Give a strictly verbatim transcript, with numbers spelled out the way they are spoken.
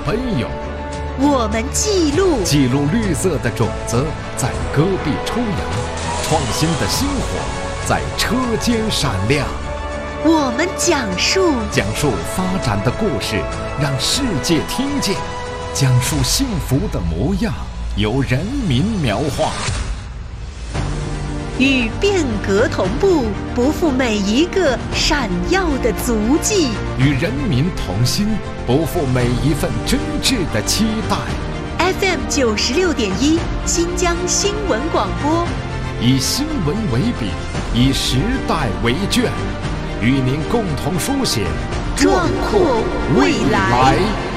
奔涌。 我们记录记录绿色的种子在戈壁抽芽，创新的星火在车间闪亮。 我们讲述讲述发展的故事，让世界听见；讲述幸福的模样，由人民描画。 与变革同步，不负每一个闪耀的足迹； 与人民同心，不负每一份真挚的期待。 F M 九十六点一，新疆新闻广播， 以新闻为笔，以时代为卷，与您共同书写壮阔未来。